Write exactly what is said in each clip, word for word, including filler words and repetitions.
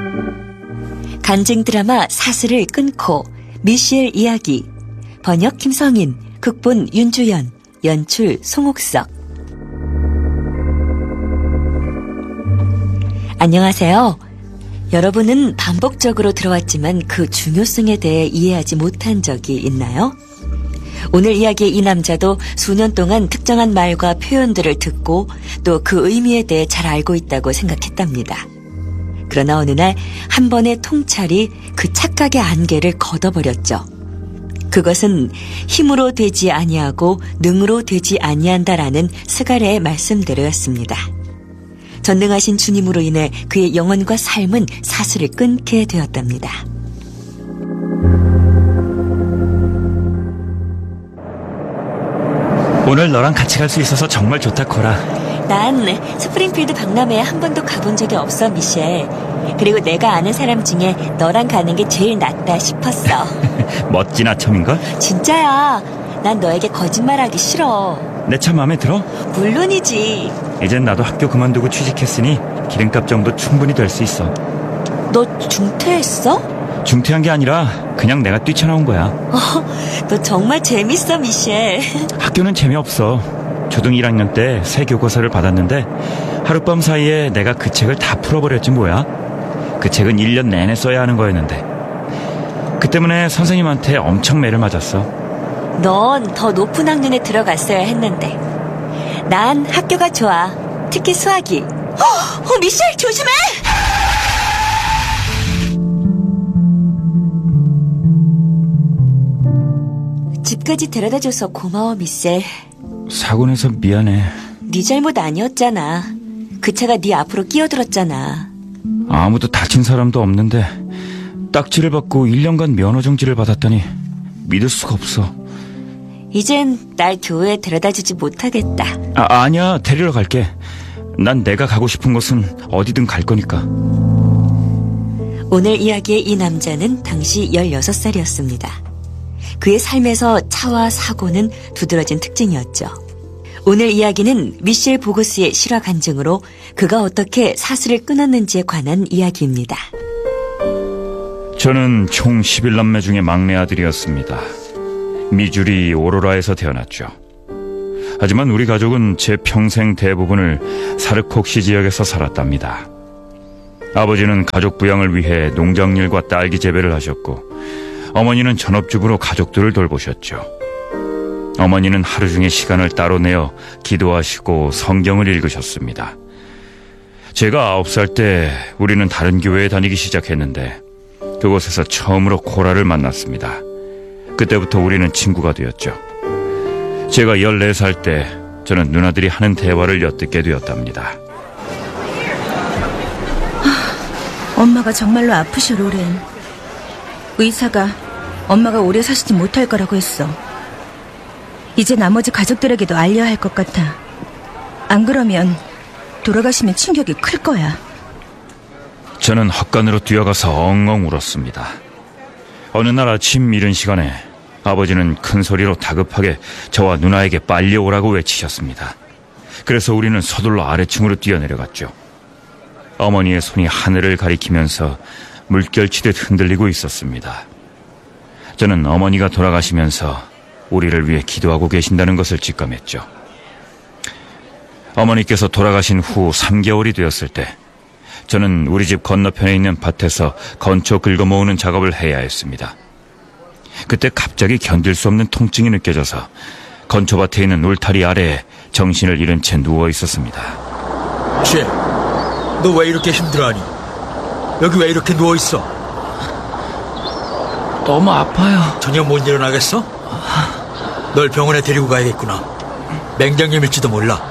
간증 드라마 사슬을 끊고 미셸 이야기 번역 김성인, 극본 윤주연, 연출 송옥석. 안녕하세요. 여러분은 반복적으로 들어왔지만 그 중요성에 대해 이해하지 못한 적이 있나요? 오늘 이야기의 이 남자도 수년 동안 특정한 말과 표현들을 듣고 또 그 의미에 대해 잘 알고 있다고 생각했답니다. 그러나 어느 날 한 번의 통찰이 그 착각의 안개를 걷어버렸죠. 그것은 힘으로 되지 아니하고 능으로 되지 아니한다라는 스가랴의 말씀대로였습니다. 전능하신 주님으로 인해 그의 영혼과 삶은 사슬을 끊게 되었답니다. 오늘 너랑 같이 갈 수 있어서 정말 좋다, 코라. 난 스프링필드 박람회에 한 번도 가본 적이 없어, 미셸. 그리고 내가 아는 사람 중에 너랑 가는 게 제일 낫다 싶었어. 멋진 아첨인걸? 진짜야. 난 너에게 거짓말하기 싫어. 내 차 마음에 들어? 물론이지. 이젠 나도 학교 그만두고 취직했으니 기름값 정도 충분히 될 수 있어. 너 중퇴했어? 중퇴한 게 아니라 그냥 내가 뛰쳐나온 거야. 어, 너 정말 재밌어, 미셸. 학교는 재미없어. 초등 일 학년 때 새 교과서를 받았는데 하룻밤 사이에 내가 그 책을 다 풀어버렸지 뭐야. 그 책은 일 년 내내 써야 하는 거였는데 그 때문에 선생님한테 엄청 매를 맞았어. 넌 더 높은 학년에 들어갔어야 했는데. 난 학교가 좋아. 특히 수학이. 어, 어 미셸 조심해! 집까지 데려다줘서 고마워, 미셸. 사고 내서 미안해. 네 잘못 아니었잖아. 그 차가 네 앞으로 끼어들었잖아. 아무도 다친 사람도 없는데 딱지를 받고 일 년간 면허 정지를 받았다니 믿을 수가 없어. 이젠 날 교회에 데려다주지 못하겠다. 아, 아니야. 데리러 갈게. 난 내가 가고 싶은 곳은 어디든 갈 거니까. 오늘 이야기의 이 남자는 당시 열여섯 살이었습니다. 그의 삶에서 차와 사고는 두드러진 특징이었죠. 오늘 이야기는 미셸 보그스의 실화 간증으로 그가 어떻게 사슬을 끊었는지에 관한 이야기입니다. 저는 총 십일 남매 중에 막내 아들이었습니다. 미주리 오로라에서 태어났죠. 하지만 우리 가족은 제 평생 대부분을 사르콕시 지역에서 살았답니다. 아버지는 가족 부양을 위해 농장일과 딸기 재배를 하셨고 어머니는 전업주부로 가족들을 돌보셨죠. 어머니는 하루 중에 시간을 따로 내어 기도하시고 성경을 읽으셨습니다. 제가 아홉 살 때 우리는 다른 교회에 다니기 시작했는데 그곳에서 처음으로 코라를 만났습니다. 그때부터 우리는 친구가 되었죠. 제가 열네 살 때 저는 누나들이 하는 대화를 엿듣게 되었답니다. 하, 엄마가 정말로 아프셔, 로렌. 의사가 엄마가 오래 사시지 못할 거라고 했어. 이제 나머지 가족들에게도 알려야 할 것 같아. 안 그러면 돌아가시면 충격이 클 거야. 저는 헛간으로 뛰어가서 엉엉 울었습니다. 어느 날 아침 이른 시간에 아버지는 큰 소리로 다급하게 저와 누나에게 빨리 오라고 외치셨습니다. 그래서 우리는 서둘러 아래층으로 뛰어내려갔죠. 어머니의 손이 하늘을 가리키면서 물결치듯 흔들리고 있었습니다. 저는 어머니가 돌아가시면서 우리를 위해 기도하고 계신다는 것을 직감했죠. 어머니께서 돌아가신 후 삼 개월이 되었을 때 저는 우리 집 건너편에 있는 밭에서 건초 긁어모으는 작업을 해야 했습니다. 그때 갑자기 견딜 수 없는 통증이 느껴져서 건초밭에 있는 울타리 아래에 정신을 잃은 채 누워 있었습니다. 쟤, 너 왜 이렇게 힘들어하니? 여기 왜 이렇게 누워있어? 너무 아파요. 전혀 못 일어나겠어? 널 병원에 데리고 가야겠구나. 맹장염일지도 몰라.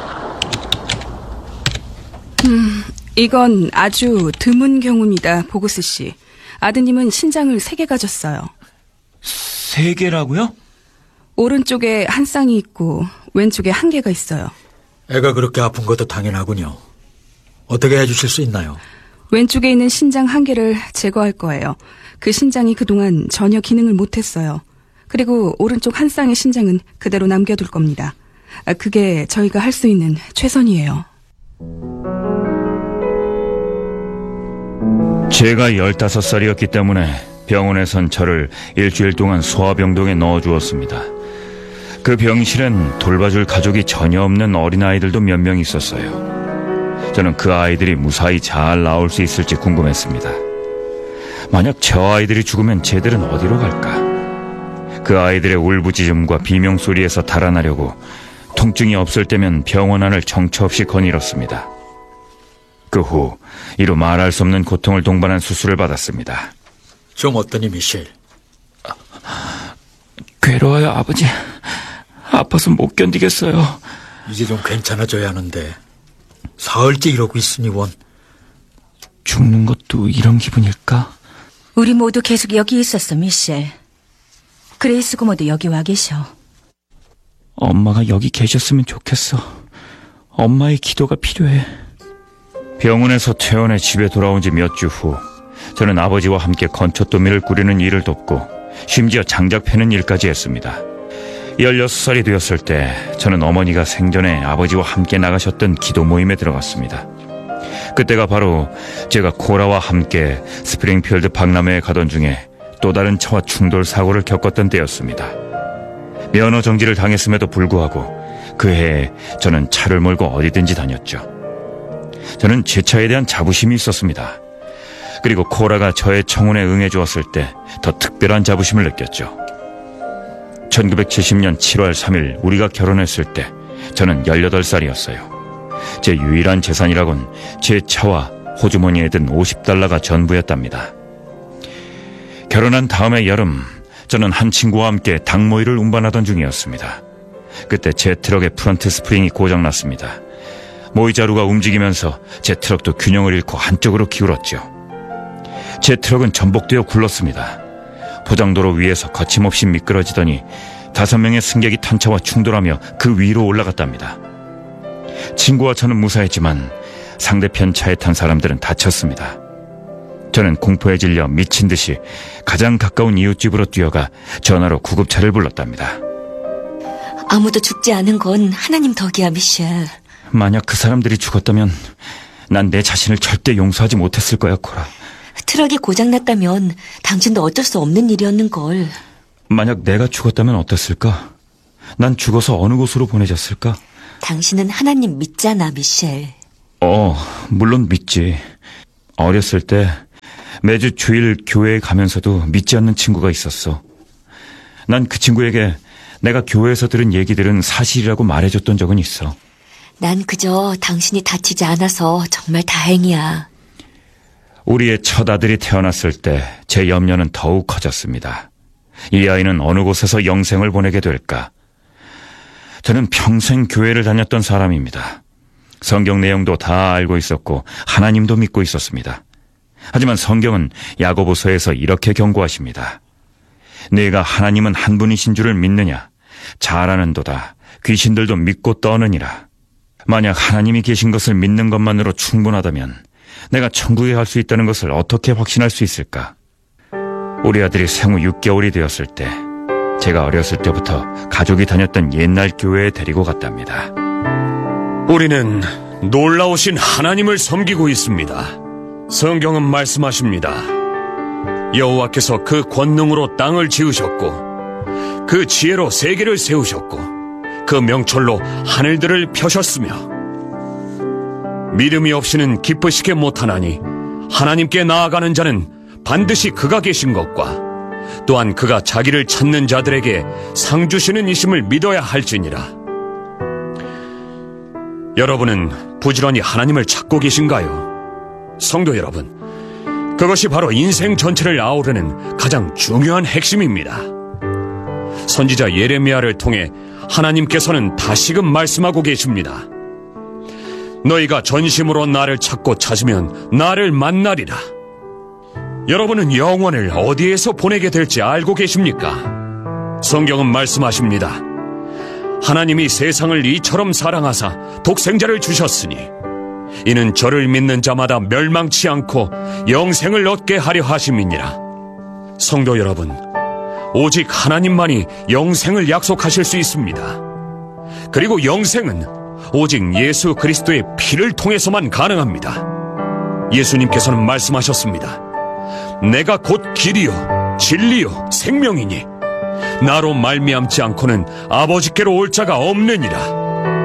음, 이건 아주 드문 경우입니다, 보그스 씨. 아드님은 신장을 세 개 가졌어요. 세 개라고요? 오른쪽에 한 쌍이 있고 왼쪽에 한 개가 있어요. 애가 그렇게 아픈 것도 당연하군요. 어떻게 해주실 수 있나요? 왼쪽에 있는 신장 한 개를 제거할 거예요. 그 신장이 그동안 전혀 기능을 못했어요. 그리고 오른쪽 한 쌍의 신장은 그대로 남겨둘 겁니다. 그게 저희가 할 수 있는 최선이에요. 제가 열다섯 살이었기 때문에 병원에선 저를 일주일 동안 소아병동에 넣어주었습니다. 그 병실엔 돌봐줄 가족이 전혀 없는 어린아이들도 몇 명 있었어요. 저는 그 아이들이 무사히 잘 나올 수 있을지 궁금했습니다. 만약 저 아이들이 죽으면 쟤들은 어디로 갈까? 그 아이들의 울부짖음과 비명소리에서 달아나려고 통증이 없을 때면 병원 안을 정처 없이 거닐었습니다. 그 후 이루 말할 수 없는 고통을 동반한 수술을 받았습니다. 좀 어떠니, 미셸? 괴로워요, 아버지. 아파서 못 견디겠어요. 이제 좀 괜찮아져야 하는데 사흘째 이러고 있으니 원. 죽는 것도 이런 기분일까? 우리 모두 계속 여기 있었어, 미셸. 그레이스 고모도 여기 와 계셔. 엄마가 여기 계셨으면 좋겠어. 엄마의 기도가 필요해. 병원에서 퇴원해 집에 돌아온 지 몇 주 후 저는 아버지와 함께 건초더미를 꾸리는 일을 돕고 심지어 장작 패는 일까지 했습니다. 열여섯 살이 되었을 때 저는 어머니가 생전에 아버지와 함께 나가셨던 기도 모임에 들어갔습니다. 그때가 바로 제가 코라와 함께 스프링필드 박람회에 가던 중에 또 다른 차와 충돌 사고를 겪었던 때였습니다. 면허 정지를 당했음에도 불구하고 그 해에 저는 차를 몰고 어디든지 다녔죠. 저는 제 차에 대한 자부심이 있었습니다. 그리고 코라가 저의 청혼에 응해주었을 때 더 특별한 자부심을 느꼈죠. 천구백칠십 년 칠월 삼일 우리가 결혼했을 때 저는 열여덟 살이었어요. 제 유일한 재산이라곤 제 차와 호주머니에 든 오십 달러가 전부였답니다. 결혼한 다음의 여름, 저는 한 친구와 함께 닭모이를 운반하던 중이었습니다. 그때 제 트럭의 프런트 스프링이 고장났습니다. 모이자루가 움직이면서 제 트럭도 균형을 잃고 한쪽으로 기울었죠. 제 트럭은 전복되어 굴렀습니다. 포장도로 위에서 거침없이 미끄러지더니 다섯 명의 승객이 탄 차와 충돌하며 그 위로 올라갔답니다. 친구와 저는 무사했지만 상대편 차에 탄 사람들은 다쳤습니다. 저는 공포에 질려 미친 듯이 가장 가까운 이웃집으로 뛰어가 전화로 구급차를 불렀답니다. 아무도 죽지 않은 건 하나님 덕이야, 미셸. 만약 그 사람들이 죽었다면 난 내 자신을 절대 용서하지 못했을 거야, 코라. 트럭이 고장났다면 당신도 어쩔 수 없는 일이었는걸. 만약 내가 죽었다면 어땠을까? 난 죽어서 어느 곳으로 보내졌을까? 당신은 하나님 믿잖아, 미셸. 어, 물론 믿지. 어렸을 때 매주 주일 교회에 가면서도 믿지 않는 친구가 있었어. 난 그 친구에게 내가 교회에서 들은 얘기들은 사실이라고 말해줬던 적은 있어. 난 그저 당신이 다치지 않아서 정말 다행이야. 우리의 첫 아들이 태어났을 때 제 염려는 더욱 커졌습니다. 이 아이는 어느 곳에서 영생을 보내게 될까? 저는 평생 교회를 다녔던 사람입니다. 성경 내용도 다 알고 있었고 하나님도 믿고 있었습니다. 하지만 성경은 야고보서에서 이렇게 경고하십니다. 네가 하나님은 한 분이신 줄을 믿느냐? 잘 아는도다. 귀신들도 믿고 떠느니라. 만약 하나님이 계신 것을 믿는 것만으로 충분하다면 내가 천국에 갈 수 있다는 것을 어떻게 확신할 수 있을까? 우리 아들이 생후 육 개월이 되었을 때 제가 어렸을 때부터 가족이 다녔던 옛날 교회에 데리고 갔답니다. 우리는 놀라우신 하나님을 섬기고 있습니다. 성경은 말씀하십니다. 여호와께서 그 권능으로 땅을 지으셨고 그 지혜로 세계를 세우셨고 그 명철로 하늘들을 펴셨으며 믿음이 없이는 기쁘시게 못하나니 하나님께 나아가는 자는 반드시 그가 계신 것과 또한 그가 자기를 찾는 자들에게 상 주시는 이심을 믿어야 할지니라. 여러분은 부지런히 하나님을 찾고 계신가요? 성도 여러분, 그것이 바로 인생 전체를 아우르는 가장 중요한 핵심입니다. 선지자 예레미야를 통해 하나님께서는 다시금 말씀하고 계십니다. 너희가 전심으로 나를 찾고 찾으면 나를 만나리라. 여러분은 영혼을 어디에서 보내게 될지 알고 계십니까? 성경은 말씀하십니다. 하나님이 세상을 이처럼 사랑하사 독생자를 주셨으니 이는 저를 믿는 자마다 멸망치 않고 영생을 얻게 하려 하심이니라. 성도 여러분, 오직 하나님만이 영생을 약속하실 수 있습니다. 그리고 영생은 오직 예수 그리스도의 피를 통해서만 가능합니다. 예수님께서는 말씀하셨습니다. 내가 곧 길이요 진리요 생명이니 나로 말미암지 않고는 아버지께로 올 자가 없느니라.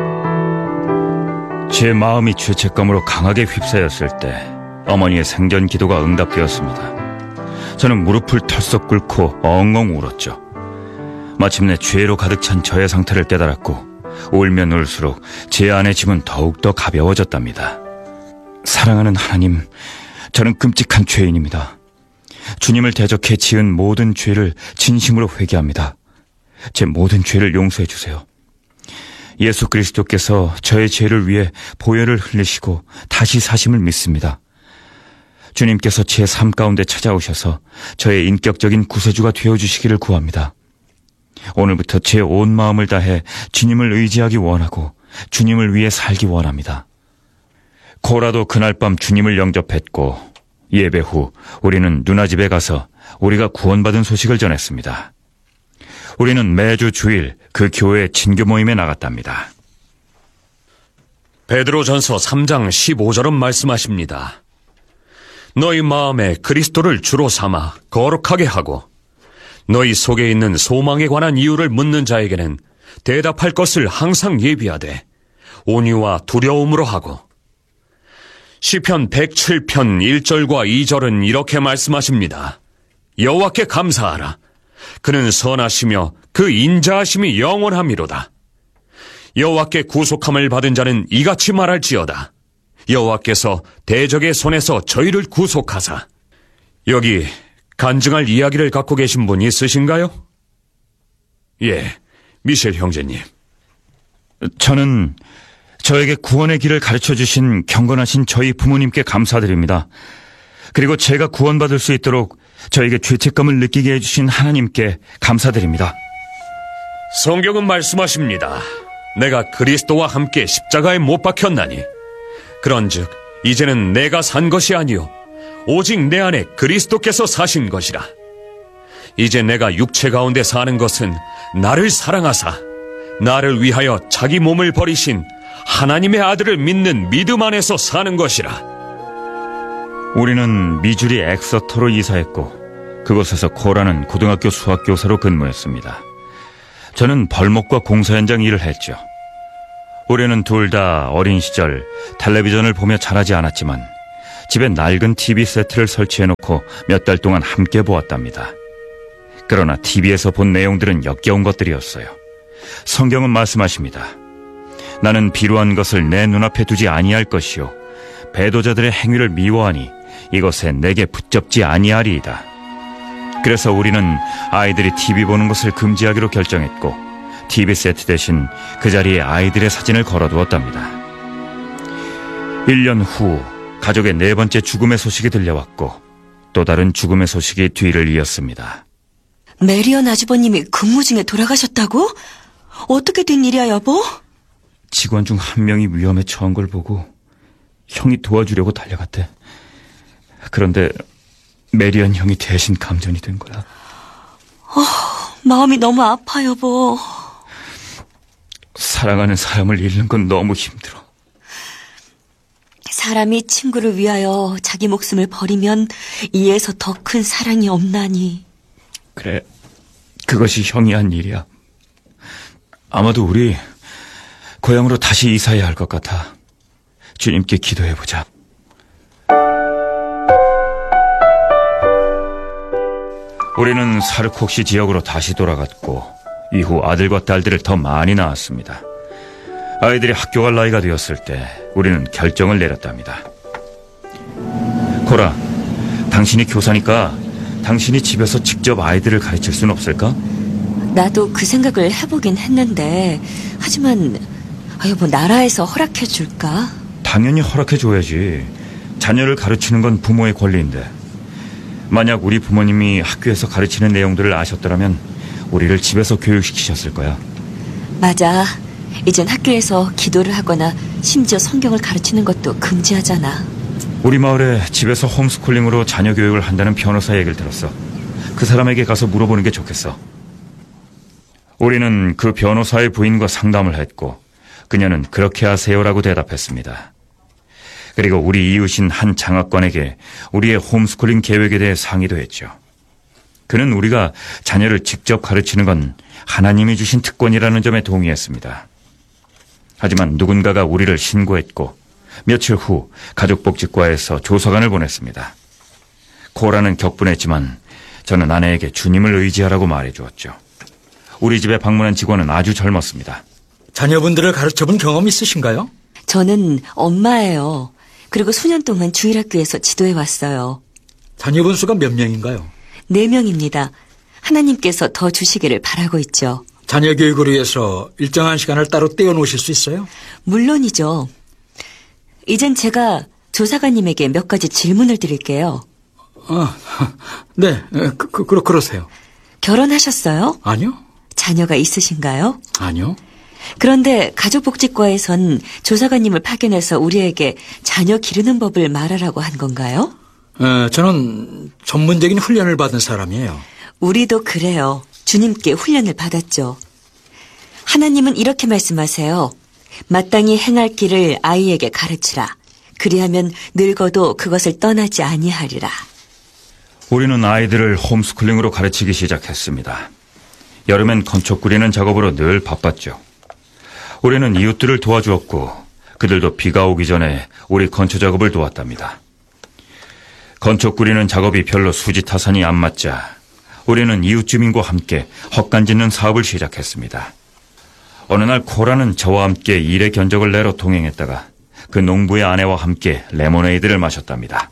제 마음이 죄책감으로 강하게 휩싸였을 때 어머니의 생전 기도가 응답되었습니다. 저는 무릎을 털썩 꿇고 엉엉 울었죠. 마침내 죄로 가득 찬 저의 상태를 깨달았고 울면 울수록 제 안의 짐은 더욱더 가벼워졌답니다. 사랑하는 하나님, 저는 끔찍한 죄인입니다. 주님을 대적해 지은 모든 죄를 진심으로 회개합니다. 제 모든 죄를 용서해 주세요. 예수 그리스도께서 저의 죄를 위해 보혈을 흘리시고 다시 사심을 믿습니다. 주님께서 제 삶 가운데 찾아오셔서 저의 인격적인 구세주가 되어주시기를 구합니다. 오늘부터 제 온 마음을 다해 주님을 의지하기 원하고 주님을 위해 살기 원합니다. 코라도 그날 밤 주님을 영접했고 예배 후 우리는 누나 집에 가서 우리가 구원받은 소식을 전했습니다. 우리는 매주 주일 그 교회 친교 모임에 나갔답니다. 베드로전서 삼 장 십오 절은 말씀하십니다. 너희 마음에 그리스도를 주로 삼아 거룩하게 하고 너희 속에 있는 소망에 관한 이유를 묻는 자에게는 대답할 것을 항상 예비하되 온유와 두려움으로 하고. 시편 백칠 편 일 절과 이 절은 이렇게 말씀하십니다. 여호와께 감사하라. 그는 선하시며 그 인자하심이 영원함이로다. 여호와께 구속함을 받은 자는 이같이 말할지어다. 여호와께서 대적의 손에서 저희를 구속하사. 여기 간증할 이야기를 갖고 계신 분 있으신가요? 예, 미셸 형제님. 저는 저에게 구원의 길을 가르쳐주신 경건하신 저희 부모님께 감사드립니다. 그리고 제가 구원받을 수 있도록 저에게 죄책감을 느끼게 해주신 하나님께 감사드립니다. 성경은 말씀하십니다. 내가 그리스도와 함께 십자가에 못 박혔나니 그런즉 이제는 내가 산 것이 아니요 오직 내 안에 그리스도께서 사신 것이라. 이제 내가 육체 가운데 사는 것은 나를 사랑하사 나를 위하여 자기 몸을 버리신 하나님의 아들을 믿는 믿음 안에서 사는 것이라. 우리는 미주리 엑서터로 이사했고 그곳에서 코라는 고등학교 수학교사로 근무했습니다. 저는 벌목과 공사 현장 일을 했죠. 우리는 둘 다 어린 시절 텔레비전을 보며 자라지 않았지만 집에 낡은 티비 세트를 설치해놓고 몇 달 동안 함께 보았답니다. 그러나 티비에서 본 내용들은 역겨운 것들이었어요. 성경은 말씀하십니다. 나는 비루한 것을 내 눈앞에 두지 아니할 것이요 배도자들의 행위를 미워하니 이것에 내게 붙잡지 아니하리이다. 그래서 우리는 아이들이 티비 보는 것을 금지하기로 결정했고 티비 세트 대신 그 자리에 아이들의 사진을 걸어두었답니다. 일 년 후 가족의 네 번째 죽음의 소식이 들려왔고 또 다른 죽음의 소식이 뒤를 이었습니다. 메리언 아주버님이 근무 중에 돌아가셨다고? 어떻게 된 일이야, 여보? 직원 중 한 명이 위험에 처한 걸 보고 형이 도와주려고 달려갔대. 그런데 메리언 형이 대신 감전이 된 거야. 어, 마음이 너무 아파, 여보. 사랑하는 사람을 잃는 건 너무 힘들어. 사람이 친구를 위하여 자기 목숨을 버리면 이에서 더 큰 사랑이 없나니. 그래, 그것이 형이 한 일이야. 아마도 우리 고향으로 다시 이사해야 할 것 같아. 주님께 기도해보자. 우리는 사르콕시 지역으로 다시 돌아갔고 이후 아들과 딸들을 더 많이 낳았습니다. 아이들이 학교 갈 나이가 되었을 때 우리는 결정을 내렸답니다. 코라, 당신이 교사니까 당신이 집에서 직접 아이들을 가르칠 수는 없을까? 나도 그 생각을 해보긴 했는데 하지만 아, 여보 나라에서 허락해 줄까? 당연히 허락해줘야지. 자녀를 가르치는 건 부모의 권리인데 만약 우리 부모님이 학교에서 가르치는 내용들을 아셨더라면 우리를 집에서 교육시키셨을 거야. 맞아. 이젠 학교에서 기도를 하거나 심지어 성경을 가르치는 것도 금지하잖아. 우리 마을에 집에서 홈스쿨링으로 자녀 교육을 한다는 변호사 얘기를 들었어. 그 사람에게 가서 물어보는 게 좋겠어. 우리는 그 변호사의 부인과 상담을 했고 그녀는 그렇게 하세요라고 대답했습니다. 그리고 우리 이웃인 한 장학관에게 우리의 홈스쿨링 계획에 대해 상의도 했죠. 그는 우리가 자녀를 직접 가르치는 건 하나님이 주신 특권이라는 점에 동의했습니다. 하지만 누군가가 우리를 신고했고 며칠 후 가족복지과에서 조사관을 보냈습니다. 코라는 격분했지만 저는 아내에게 주님을 의지하라고 말해주었죠. 우리 집에 방문한 직원은 아주 젊었습니다. 자녀분들을 가르쳐본 경험 있으신가요? 저는 엄마예요. 그리고 수년 동안 주일학교에서 지도해왔어요. 자녀분 수가 몇 명인가요? 네 명입니다. 하나님께서 더 주시기를 바라고 있죠. 자녀 교육을 위해서 일정한 시간을 따로 떼어놓으실 수 있어요? 물론이죠. 이젠 제가 조사관님에게 몇 가지 질문을 드릴게요. 아, 네, 그, 그, 그, 그러세요. 결혼하셨어요? 아니요. 자녀가 있으신가요? 아니요. 그런데 가족복지과에선 조사관님을 파견해서 우리에게 자녀 기르는 법을 말하라고 한 건가요? 에, 저는 전문적인 훈련을 받은 사람이에요. 우리도 그래요. 주님께 훈련을 받았죠. 하나님은 이렇게 말씀하세요. 마땅히 행할 길을 아이에게 가르치라. 그리하면 늙어도 그것을 떠나지 아니하리라. 우리는 아이들을 홈스쿨링으로 가르치기 시작했습니다. 여름엔 건축 꾸리는 작업으로 늘 바빴죠. 우리는 이웃들을 도와주었고 그들도 비가 오기 전에 우리 건축 작업을 도왔답니다. 건축 꾸리는 작업이 별로 수지타산이 안 맞자 우리는 이웃 주민과 함께 헛간 짓는 사업을 시작했습니다. 어느 날 코라는 저와 함께 일의 견적을 내러 동행했다가 그 농부의 아내와 함께 레모네이드를 마셨답니다.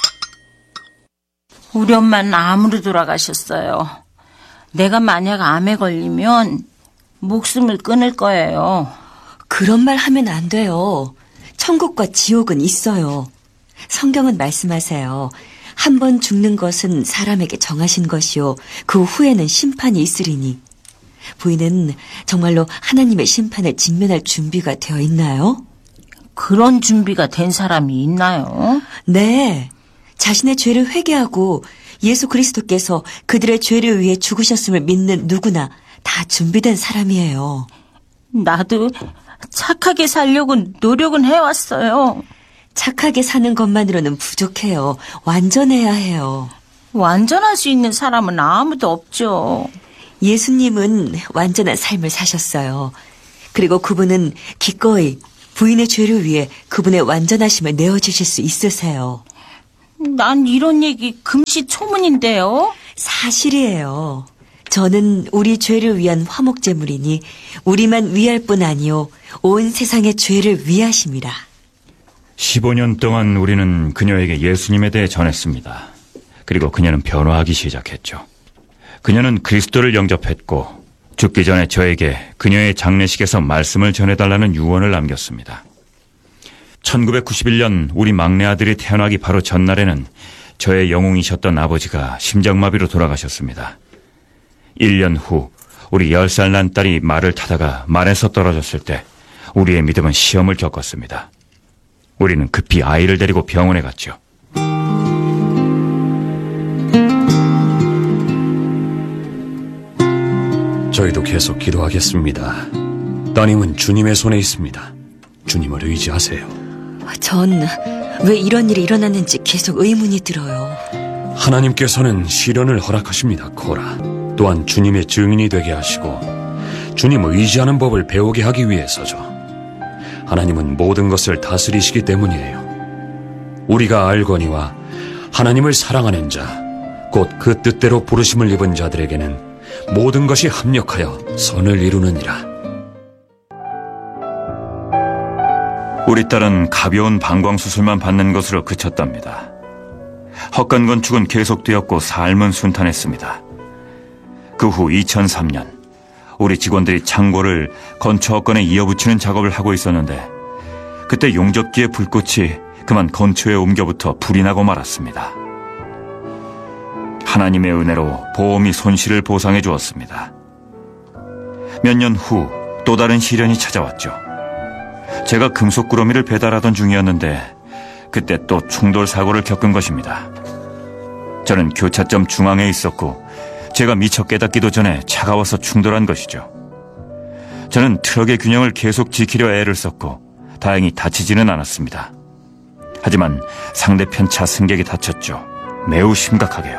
우리 엄마는 암으로 돌아가셨어요. 내가 만약 암에 걸리면 목숨을 끊을 거예요. 그런 말 하면 안 돼요. 천국과 지옥은 있어요. 성경은 말씀하세요. 한 번 죽는 것은 사람에게 정하신 것이요. 그 후에는 심판이 있으리니. 부인은 정말로 하나님의 심판을 직면할 준비가 되어 있나요? 그런 준비가 된 사람이 있나요? 네. 자신의 죄를 회개하고 예수 그리스도께서 그들의 죄를 위해 죽으셨음을 믿는 누구나 다 준비된 사람이에요. 나도 착하게 살려고 노력은 해왔어요. 착하게 사는 것만으로는 부족해요. 완전해야 해요. 완전할 수 있는 사람은 아무도 없죠. 예수님은 완전한 삶을 사셨어요. 그리고 그분은 기꺼이 부인의 죄를 위해 그분의 완전하심을 내어주실 수 있으세요. 난 이런 얘기 금시초문인데요. 사실이에요. 저는 우리 죄를 위한 화목제물이니 우리만 위할 뿐 아니요 온 세상의 죄를 위하심이라. 십오 년 동안 우리는 그녀에게 예수님에 대해 전했습니다. 그리고 그녀는 변화하기 시작했죠. 그녀는 그리스도를 영접했고 죽기 전에 저에게 그녀의 장례식에서 말씀을 전해달라는 유언을 남겼습니다. 천구백구십일 년 우리 막내 아들이 태어나기 바로 전날에는 저의 영웅이셨던 아버지가 심장마비로 돌아가셨습니다. 일 년 후 우리 열 살 난 딸이 말을 타다가 말에서 떨어졌을 때 우리의 믿음은 시험을 겪었습니다. 우리는 급히 아이를 데리고 병원에 갔죠. 저희도 계속 기도하겠습니다. 따님은 주님의 손에 있습니다. 주님을 의지하세요. 전 왜 이런 일이 일어났는지 계속 의문이 들어요. 하나님께서는 시련을 허락하십니다, 코라. 또한 주님의 증인이 되게 하시고 주님을 의지하는 법을 배우게 하기 위해서죠. 하나님은 모든 것을 다스리시기 때문이에요. 우리가 알거니와 하나님을 사랑하는 자, 곧 그 뜻대로 부르심을 입은 자들에게는 모든 것이 합력하여 선을 이루느니라. 우리 딸은 가벼운 방광수술만 받는 것으로 그쳤답니다. 헛간 건축은 계속되었고 삶은 순탄했습니다. 그 후 이천삼 년 우리 직원들이 창고를 건축 헛간에 이어붙이는 작업을 하고 있었는데 그때 용접기의 불꽃이 그만 건초에 옮겨붙어 불이 나고 말았습니다. 하나님의 은혜로 보험이 손실을 보상해 주었습니다. 몇 년 후 또 다른 시련이 찾아왔죠. 제가 금속구러미를 배달하던 중이었는데 그때 또 충돌 사고를 겪은 것입니다. 저는 교차점 중앙에 있었고 제가 미처 깨닫기도 전에 차가워서 충돌한 것이죠. 저는 트럭의 균형을 계속 지키려 애를 썼고 다행히 다치지는 않았습니다. 하지만 상대편 차 승객이 다쳤죠. 매우 심각하게요.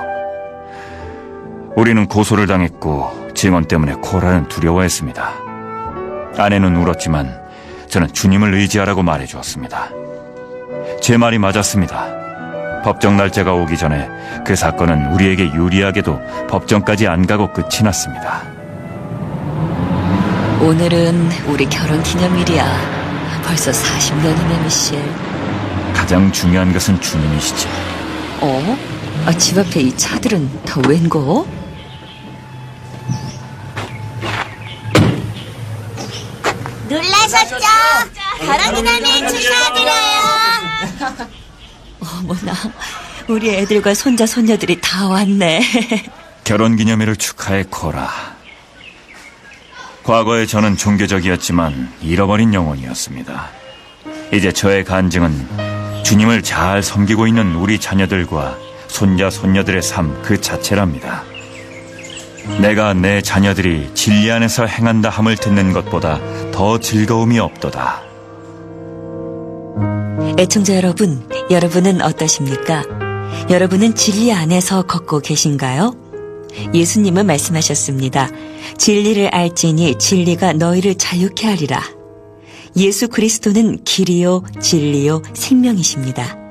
우리는 고소를 당했고 증언 때문에 코라는 두려워했습니다. 아내는 울었지만 저는 주님을 의지하라고 말해주었습니다. 제 말이 맞았습니다. 법정 날짜가 오기 전에 그 사건은 우리에게 유리하게도 법정까지 안 가고 끝이 났습니다. 오늘은 우리 결혼 기념일이야. 벌써 사십 년이네, 미셸. 가장 중요한 것은 주님이시지. 어? 아, 집 앞에 이 차들은 다 웬거? 놀라셨죠? 결혼기념일 축하드려요. 어머나, 우리 애들과 손자 손녀들이 다 왔네. 결혼기념일을 축하해 코라. 과거에 저는 종교적이었지만 잃어버린 영혼이었습니다. 이제 저의 간증은 주님을 잘 섬기고 있는 우리 자녀들과 손자 손녀들의 삶 그 자체랍니다. 내가 내 자녀들이 진리 안에서 행한다 함을 듣는 것보다 더 즐거움이 없도다. 애청자 여러분, 여러분은 어떠십니까? 여러분은 진리 안에서 걷고 계신가요? 예수님은 말씀하셨습니다. 진리를 알지니 진리가 너희를 자유케 하리라. 예수 그리스도는 길이요 진리요 생명이십니다.